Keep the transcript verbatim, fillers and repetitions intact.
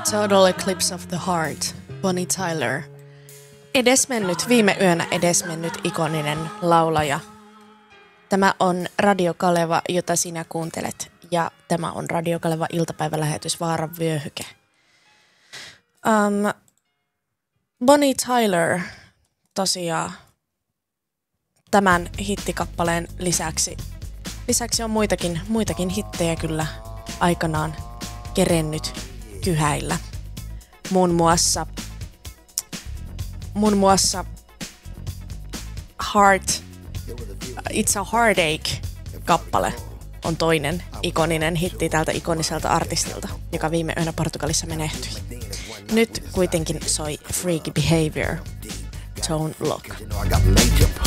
Total Eclipse of the Heart, Bonnie Tyler. Edesmennyt, viime yönä edesmennyt ikoninen laulaja. Tämä on Radio Kaleva, jota sinä kuuntelet, ja tämä on Radio Kaleva iltapäivälähetys Vaaran vyöhyke. Um, Bonnie Tyler tosiaan tämän hittikappaleen lisäksi, lisäksi on muitakin, muitakin hittejä kyllä aikanaan kerennyt kyhäillä. Muun muassa, muun muassa Heart, It's a Heartache-kappale on toinen ikoninen hitti tältä ikoniselta artistilta, joka viime yönä Portugalissa menehtyi. Nyt kuitenkin soi Freaky Behavior, Tone Loc.